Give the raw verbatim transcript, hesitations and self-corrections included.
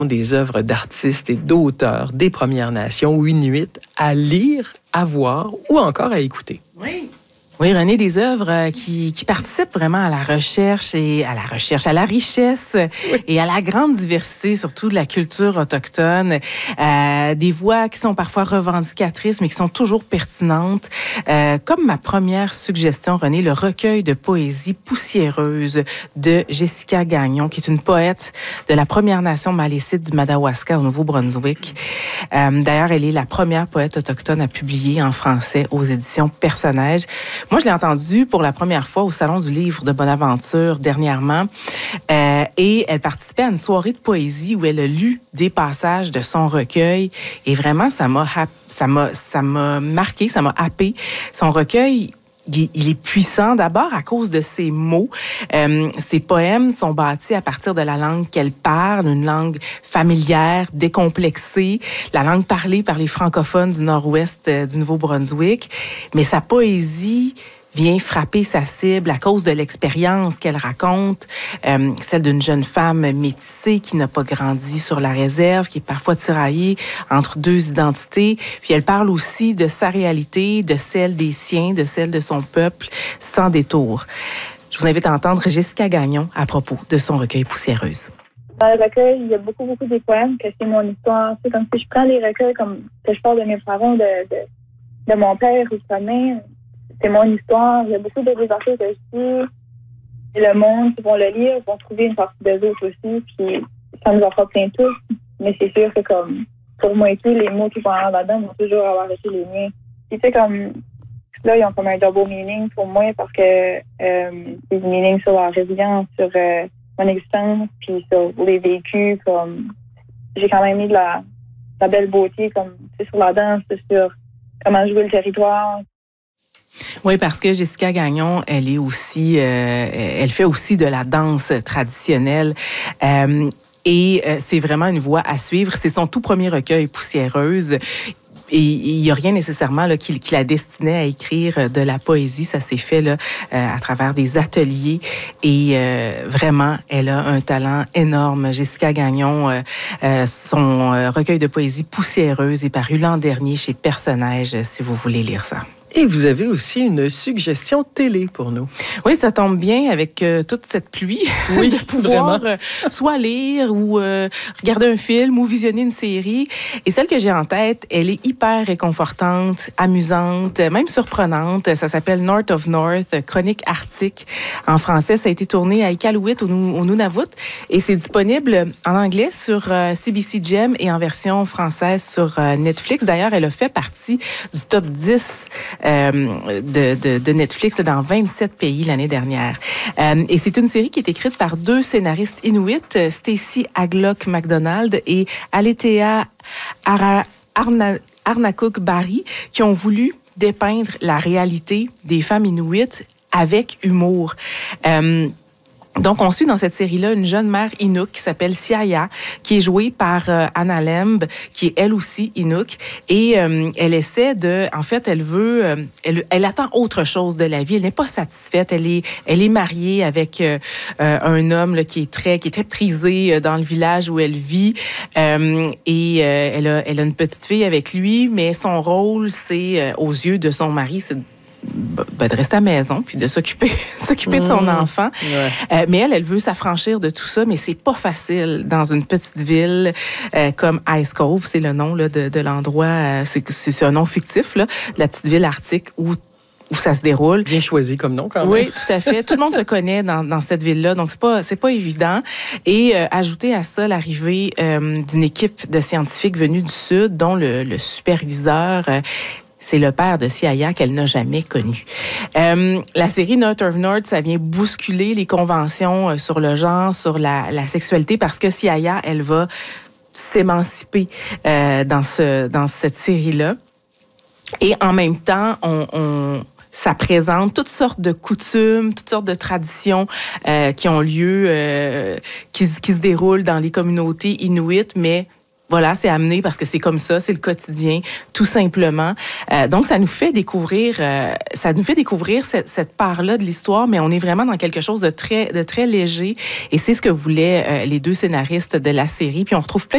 des œuvres d'artistes et d'auteurs des Premières Nations ou Inuits à lire, à voir ou encore à écouter. Oui. Oui, René, des œuvres qui, qui participent vraiment à la recherche et à la recherche, à la richesse oui. et à la grande diversité, surtout de la culture autochtone. Euh, des voix qui sont parfois revendicatrices, mais qui sont toujours pertinentes. Euh, comme ma première suggestion, René, le recueil de poésie poussiéreuse de Jessica Gagnon, qui est une poète de la Première Nation malécite du Madawaska au Nouveau-Brunswick. Euh, d'ailleurs, elle est la première poète autochtone à publier en français aux éditions Personnages. Moi, je l'ai entendue pour la première fois au Salon du Livre de Bonaventure dernièrement euh, et elle participait à une soirée de poésie où elle a lu des passages de son recueil et vraiment, ça m'a, ça m'a, ça m'a marqué, ça m'a happé. Son recueil, il est puissant d'abord à cause de ses mots. Euh, ses poèmes sont bâtis à partir de la langue qu'elle parle, une langue familière, décomplexée, la langue parlée par les francophones du nord-ouest euh, du Nouveau-Brunswick. Mais sa poésie vient frapper sa cible à cause de l'expérience qu'elle raconte, euh, celle d'une jeune femme métissée qui n'a pas grandi sur la réserve, qui est parfois tiraillée entre deux identités. Puis elle parle aussi de sa réalité, de celle des siens, de celle de son peuple, sans détour. Je vous invite à entendre Jessica Gagnon à propos de son recueil Poussiéreuse. Dans le recueil, il y a beaucoup, beaucoup des poèmes que c'est mon histoire. C'est comme si je prends les recueils comme que je parle de mes parents, de, de, de mon père ou de sa mère. C'est mon histoire. Il y a beaucoup de articles que je dis. Et le monde qui vont le lire vont trouver une partie des autres aussi. Puis ça nous appartient tous. Mais c'est sûr que comme pour moi et tout, les mots qui vont avoir là-dedans vont toujours avoir été les miens. Puis tu sais, comme là, ils ont comme un double meaning pour moi parce que euh, c'est du meaning sur la résilience, sur euh, mon existence, puis sur les vécus. Comme j'ai quand même mis de la, de la belle beauté, comme tu sais, sur la danse, sur comment jouer le territoire. Oui, parce que Jessica Gagnon, elle est aussi, euh, elle fait aussi de la danse traditionnelle. Euh, et euh, c'est vraiment une voie à suivre. C'est son tout premier recueil, Poussiéreuse. Et il n'y a rien nécessairement là, qui, qui la destinait à écrire de la poésie. Ça s'est fait là, euh, à travers des ateliers. Et euh, vraiment, elle a un talent énorme. Jessica Gagnon, euh, euh, son euh, recueil de poésie Poussiéreuse est paru l'an dernier chez Personnages, si vous voulez lire ça. Et vous avez aussi une suggestion télé pour nous. Oui, ça tombe bien avec euh, toute cette pluie. Oui, de pouvoir vraiment. Euh, soit lire ou euh, regarder un film ou visionner une série. Et celle que j'ai en tête, elle est hyper réconfortante, amusante, même surprenante. Ça s'appelle North of North, chronique arctique. En français, ça a été tourné à Iqaluit, au, au Nunavut. Et c'est disponible en anglais sur euh, C B C Gem et en version française sur euh, Netflix. D'ailleurs, elle a fait partie du top dix Euh, de, de, de Netflix là, dans vingt-sept pays l'année dernière. Euh, et c'est une série qui est écrite par deux scénaristes inuits, Stacey Aglock MacDonald et Aletea Ara, Arna, Arnakuk Barry, qui ont voulu dépeindre la réalité des femmes inuites avec humour. Euh, Donc, on suit dans cette série-là une jeune mère Inuk qui s'appelle Siaya, qui est jouée par euh, Anna Lemb, qui est elle aussi Inuk. Et euh, elle essaie de... En fait, elle veut... Euh, elle, elle attend autre chose de la vie. Elle n'est pas satisfaite. Elle est, elle est mariée avec euh, euh, un homme là, qui est très qui est très prisé dans le village où elle vit. Euh, et euh, elle, a, elle a une petite fille avec lui, mais son rôle, c'est, euh, aux yeux de son mari, c'est Ben, de rester à la maison puis de s'occuper s'occuper mmh. de son enfant. Ouais. Euh, mais elle, elle veut s'affranchir de tout ça, mais c'est pas facile dans une petite ville euh, comme Ice Cove, c'est le nom là, de, de l'endroit, euh, c'est, c'est un nom fictif, là, de la petite ville arctique où où ça se déroule. Bien choisi comme nom, quand même. Oui, tout à fait. Tout le monde se connaît dans, dans cette ville-là, donc c'est pas, c'est pas évident. Et euh, ajouter à ça l'arrivée euh, d'une équipe de scientifiques venus du Sud, dont le, le superviseur... Euh, c'est le père de Siaya qu'elle n'a jamais connu. Euh, la série North of North, ça vient bousculer les conventions sur le genre, sur la, la sexualité, parce que Siaya, elle va s'émanciper euh, dans, ce, dans cette série-là. Et en même temps, on... on ça présente toutes sortes de coutumes, toutes sortes de traditions euh, qui ont lieu, euh, qui, qui se déroulent dans les communautés inuites, mais voilà, c'est amené parce que c'est comme ça, c'est le quotidien, tout simplement. Euh, donc, ça nous fait découvrir, euh, ça nous fait découvrir cette, cette part-là de l'histoire, mais on est vraiment dans quelque chose de très, de très léger. Et c'est ce que voulaient euh, les deux scénaristes de la série. Puis on retrouve plein